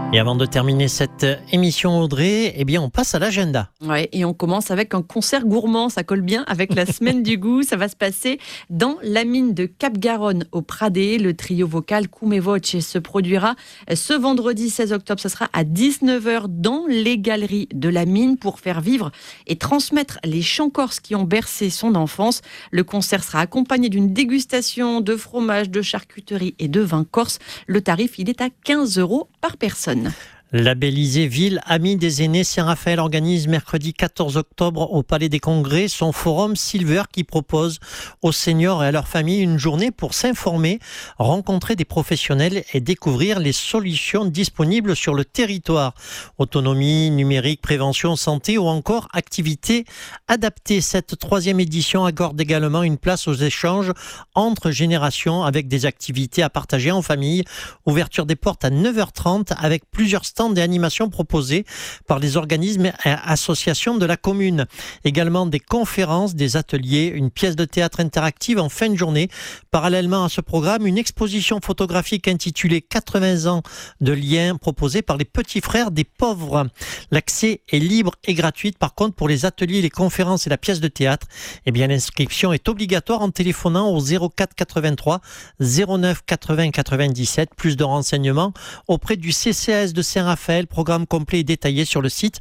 Et avant de terminer cette émission, Audrey, on passe à l'agenda. Ouais, et on commence avec un concert gourmand. Ça colle bien avec la semaine du goût. Ça va se passer dans la mine de Cap-Garonne au Pradé. Le trio vocal Come Voce se produira ce vendredi 16 octobre. Ce sera à 19h dans les galeries de la mine pour faire vivre et transmettre les chants corses qui ont bercé son enfance. Le concert sera accompagné d'une dégustation de fromage, de charcuterie et de vin corse. Le tarif, il est à 15 € par personne. Labellisé Ville Amis des Aînés, Saint-Raphaël organise mercredi 14 octobre au Palais des Congrès son forum Silver qui propose aux seniors et à leurs familles une journée pour s'informer, rencontrer des professionnels et découvrir les solutions disponibles sur le territoire. Autonomie, numérique, prévention, santé ou encore activités adaptées. Cette 3e édition accorde également une place aux échanges entre générations avec des activités à partager en famille. Ouverture des portes à 9h30 avec plusieurs stands et animations proposées par les organismes et associations de la commune. Également des conférences, des ateliers, une pièce de théâtre interactive en fin de journée. Parallèlement à ce programme, une exposition photographique intitulée 80 ans de liens proposée par les petits frères des pauvres. L'accès est libre et gratuit. Par contre, pour les ateliers, les conférences et la pièce de théâtre, l'inscription est obligatoire en téléphonant au 04 83 09 80 97. Plus de renseignements auprès du CCAS de Saint-Raphaël, programme complet et détaillé sur le site